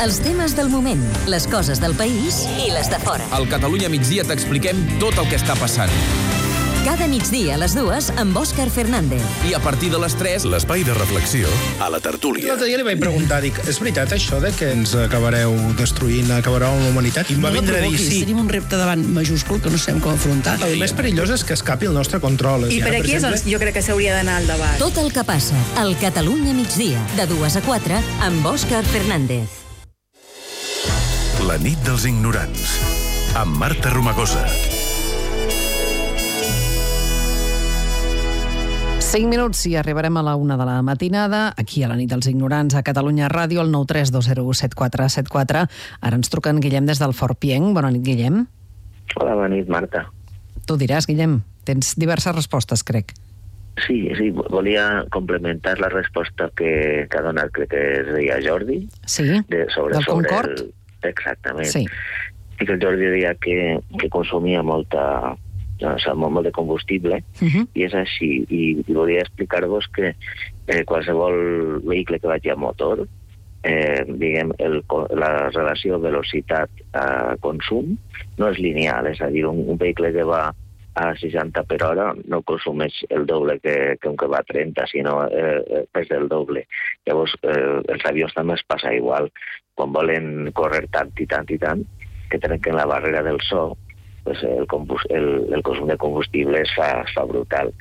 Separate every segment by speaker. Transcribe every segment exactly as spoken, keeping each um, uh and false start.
Speaker 1: Els temes del moment, les coses del país i les de fora.
Speaker 2: Al Catalunya migdia t'expliquem tot el que està passant.
Speaker 1: Cada migdia a les dues amb Òscar Fernández.
Speaker 2: I a partir de les tres,
Speaker 3: l'espai de reflexió a la tertúlia.
Speaker 4: L'altre dia li vaig preguntar, dic, és veritat això de que ens acabareu destruint, acabareu amb la humanitat? I em va
Speaker 5: No la
Speaker 4: vindre a dir
Speaker 5: provoquis,
Speaker 4: sí.
Speaker 5: tenim un repte davant majúscul que no sabem com afrontar.
Speaker 4: El més perillós és que escapi el nostre control.
Speaker 6: I per aquí és on jo crec que s'hauria d'anar al debat.
Speaker 1: Tot el que passa al Catalunya migdia, de dues a quatre, amb Òscar Fernández.
Speaker 3: La nit dels ignorants, amb Marta Romagosa.
Speaker 7: cinc minuts i arribarem a la una de la matinada, aquí a la nit dels ignorants, a Catalunya Ràdio, al nou tres dos zero set quatre set quatre. Ara ens truca en Guillem des del Fort Pienc. Bona nit, Guillem.
Speaker 8: Hola, bona nit, Marta.
Speaker 7: Tu diràs, Guillem. Tens diverses respostes, crec.
Speaker 8: Sí, sí, volia complementar la resposta que, que ha donat, crec que es deia Jordi.
Speaker 7: Sí,
Speaker 8: de, sobre,
Speaker 7: del
Speaker 8: sobre
Speaker 7: Concord.
Speaker 8: El, exactament.
Speaker 7: Sí.
Speaker 8: I que el Jordi deia que, que consumia molta... O sigui, molt, molt de combustible,
Speaker 7: Uh -huh.
Speaker 8: i és així. I, i volia explicar-vos que eh, qualsevol vehicle que vagi a motor, eh, diguem, el, la relació velocitat-consum no és lineal, és a dir, un, un vehicle que va a seixanta per hora no consumeix el doble que, que un que va a trenta, sinó eh, és del doble. Llavors, eh, els avions també es passa igual. Quan volen córrer tant i tant i tant, que trenquen la barrera del so, pues el, el, el consum de combustible es fa, es fa brutal.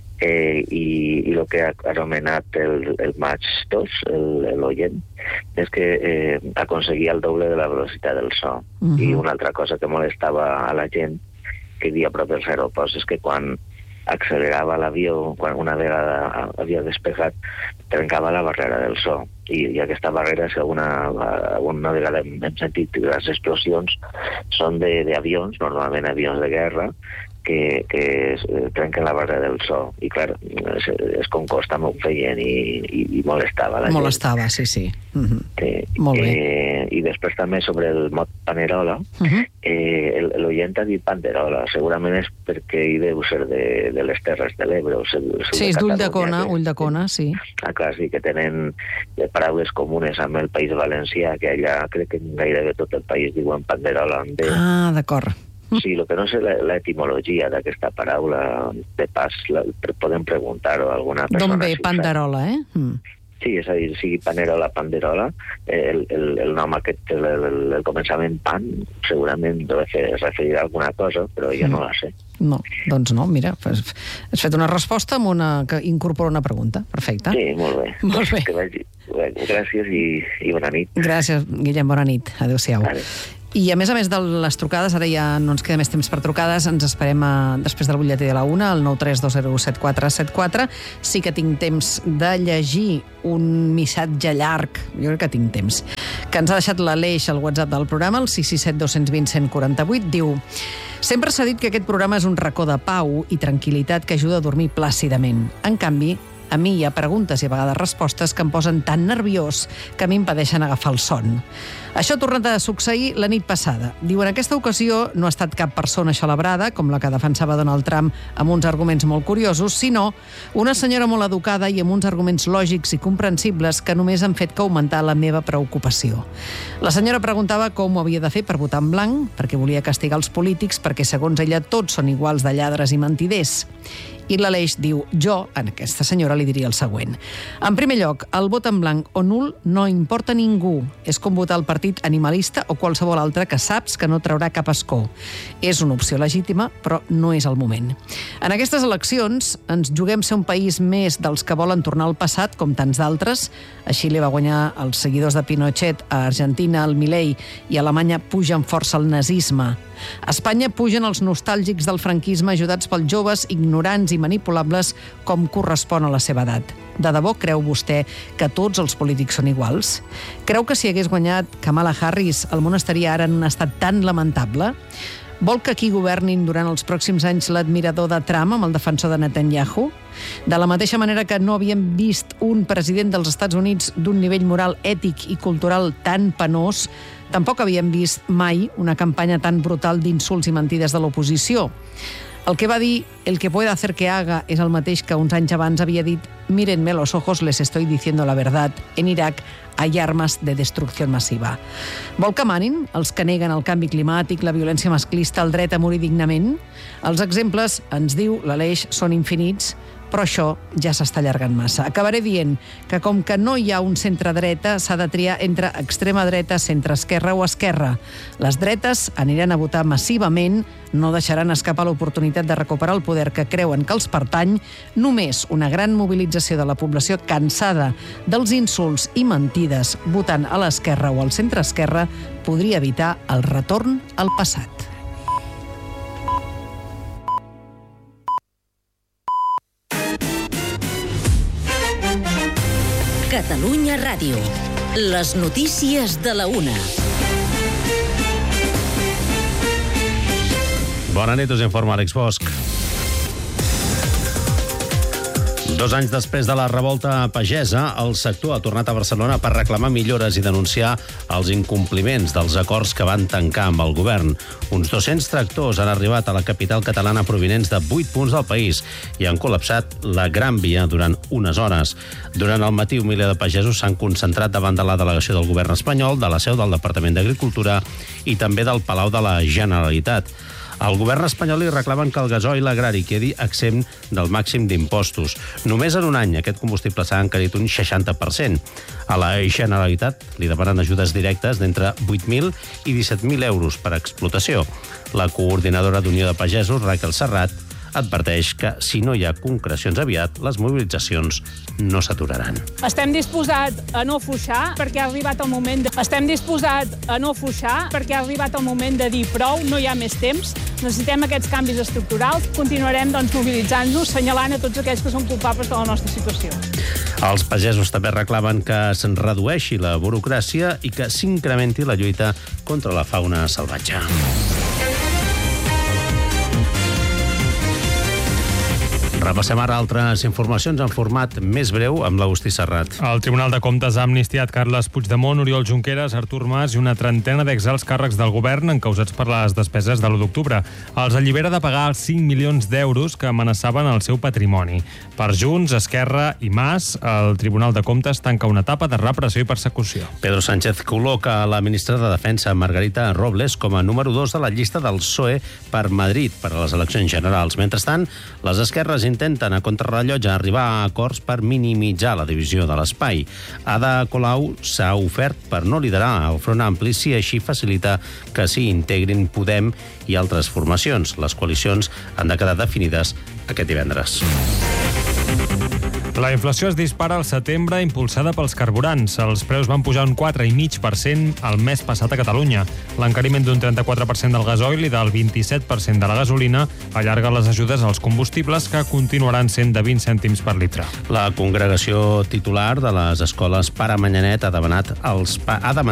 Speaker 8: Eh, i, i el que ha anomenat el, el Mach dos, l'oient, és que eh, aconseguia el doble de la velocitat del so. Uh-huh. I una altra cosa que molestava a la gent que hi havia a prop dels aeroports és que quan accelerava l'avió, quan una vegada havia despegat, trencava la barrera del so. I, i aquesta barrera, si alguna, alguna vegada hem, hem sentit que les explosions són d'avions, normalment avions de guerra, que, que es, eh, trenquen la barrera del so. I, clar, es, es com costa molt feien i, i, i molestava la
Speaker 7: molestava,
Speaker 8: gent.
Speaker 7: sí, sí. Uh-huh.
Speaker 8: Sí.
Speaker 7: Molt bé.
Speaker 8: Eh, I després també sobre el mot panerola,
Speaker 7: Uh-huh.
Speaker 8: eh, l'oient ha dit panderola, segurament és perquè hi deu ser de, de les Terres de l'Ebre. O ser,
Speaker 7: sí, és d'Ulldecona, Ulldecona, sí.
Speaker 8: Ah, clar, sí, que tenen paraules comunes amb el País Valencià, que allà crec que gairebé tot el país diuen panderola. De...
Speaker 7: Ah, d'acord.
Speaker 8: Sí, el que no sé l'etimologia d'aquesta paraula, de pas, la, podem preguntar-ho a alguna persona.
Speaker 7: D'on ve
Speaker 8: si
Speaker 7: panderola, eh? Mm.
Speaker 8: Sí, és a dir, sigui panerola, panderola, el, el, el nom aquest, el, el, el començament pan, segurament deu referir a alguna cosa, però jo no la sé.
Speaker 7: No, doncs no, mira, has fet una resposta amb una que incorpora una pregunta. Perfecte.
Speaker 8: Sí, molt bé.
Speaker 7: Molt bé.
Speaker 8: Que vagi. Gràcies i, i bona nit.
Speaker 7: Gràcies, Guillem, bona nit. Adéu-siau.
Speaker 8: Vale.
Speaker 7: I a més a més de les trucades, ara ja no ens queda més temps per trucades, ens esperem a, després del butlletí de la una, al nou tres dos zero set quatre set quatre. Sí que tinc temps de llegir un missatge llarg, jo crec que tinc temps, que ens ha deixat l'Aleix al WhatsApp del programa, el sis sis set dos dos zero un quatre vuit, diu: sempre s'ha dit que aquest programa és un racó de pau i tranquil·litat que ajuda a dormir plàcidament. En canvi, a mi hi ha preguntes i a vegades respostes que em posen tan nerviós que m'impedeixen agafar el son. Això ha tornat a succeir la nit passada. Diu, en aquesta ocasió no ha estat cap persona xalabrada, com la que defensava Donald Trump amb uns arguments molt curiosos, sinó una senyora molt educada i amb uns arguments lògics i comprensibles que només han fet que augmentar la meva preocupació. La senyora preguntava com ho havia de fer per votar en blanc, perquè volia castigar els polítics, perquè segons ella tots són iguals de lladres i mentiders. I l'Aleix diu, jo, a aquesta senyora li diria el següent. En primer lloc, el vot en blanc o nul no importa a ningú. És com votar el partit animalista o qualsevol altre que saps que no traurà cap escó. És una opció legítima, però no és el moment. En aquestes eleccions ens juguem ser un país més dels que volen tornar al passat, com tants d'altres. A Xile va guanyar els seguidors de Pinochet, a Argentina el Milei i a Alemanya pugen força el nazisme. A Espanya pugen els nostàlgics del franquisme ajudats pels joves ignorants i manipulables com correspon a la seva edat. De debò creu vostè que tots els polítics són iguals? Creu que si hagués guanyat Kamala Harris el món estaria ara en un estat tan lamentable? Vol que aquí governin durant els pròxims anys l'admirador de Trump amb el defensor de Netanyahu? De la mateixa manera que no havíem vist un president dels Estats Units d'un nivell moral, ètic i cultural tan penós, tampoc havíem vist mai una campanya tan brutal d'insults i mentides de l'oposició. El que va dir el que pueda hacer que haga és el mateix que uns anys abans havia dit mírenme los ojos, les estoy diciendo la verdad. En Irak hay armas de destrucció massiva. Vol que manin els que neguen el canvi climàtic, la violència masclista, el dret a morir dignament? Els exemples, ens diu l'Aleix, són infinits, però això ja s'està allargant massa. Acabaré dient que com que no hi ha un centre-dreta, s'ha de triar entre extrema dreta, centre-esquerra o esquerra. Les dretes aniran a votar massivament, no deixaran escapar l'oportunitat de recuperar el poder que creuen que els pertany. Només una gran mobilització de la població cansada dels insults i mentides votant a l'esquerra o al centre-esquerra podria evitar el retorn al passat.
Speaker 1: Catalunya Ràdio. Les notícies de la una.
Speaker 9: Bona nit, us informa Àlex Bosch. Dos anys després de la revolta pagesa, el sector ha tornat a Barcelona per reclamar millores i denunciar els incompliments dels acords que van tancar amb el govern. Uns dos-cents tractors han arribat a la capital catalana provinents de vuit punts del país i han col·lapsat la Gran Via durant unes hores. Durant el matí, un miler de pagesos s'han concentrat davant de la delegació del govern espanyol, de la seu del Departament d'Agricultura i també del Palau de la Generalitat. Al govern espanyol li reclamen que el gasoil agrari quedi exempt del màxim d'impostos. Només en un any aquest combustible s'ha encarit un seixanta per cent. A la Generalitat li demanen ajudes directes d'entre vuit mil i disset mil euros per explotació. La coordinadora d'Unió de Pagesos, Raquel Serrat, adverteix que si no hi ha concrecions aviat, les mobilitzacions no s'aturaran.
Speaker 10: Estem disposats a no afluixar perquè ha arribat el moment de... Estem disposats a no afluixar perquè ha arribat el moment de dir prou, no hi ha més temps, necessitem aquests canvis estructurals, continuarem doncs, mobilitzant-nos, senyalant a tots aquells que són culpables de la nostra situació.
Speaker 9: Els pagesos també reclamen que se'n redueixi la burocràcia i que s'incrementi la lluita contra la fauna salvatge. Repassem ara altres informacions en format més breu amb l'Agustí Serrat.
Speaker 11: El Tribunal de Comptes ha amnistiat Carles Puigdemont, Oriol Junqueras, Artur Mas i una trentena d'exalts càrrecs del govern encausats per les despeses de l'u d'octubre. Els allibera de pagar els cinc milions d'euros que amenaçaven el seu patrimoni. Per Junts, Esquerra i Mas, el Tribunal de Comptes tanca una etapa de repressió i persecució.
Speaker 9: Pedro Sánchez col·loca la ministra de Defensa, Margarita Robles, com a número dos de la llista del P S O E per Madrid per a les eleccions generals. Mentrestant, les esquerres intenten a contrarrellotge arribar a acords per minimitzar la divisió de l'espai. Ada Colau s'ha ofert per no liderar el Front Ampli si així facilita que s'hi integrin Podem i altres formacions. Les coalicions han de quedar definides aquest divendres.
Speaker 11: La inflació es dispara al setembre impulsada pels carburants. Els preus van pujar un quatre coma cinc per cent el mes passat a Catalunya. L'encariment d'un trenta-quatre per cent del gasoil i del vint-i-set per cent de la gasolina allarga les ajudes als combustibles que continuaran sent de vint cèntims per litre.
Speaker 9: La congregació titular de les escoles Pare Manyanet ha demanat els pa- ha demanat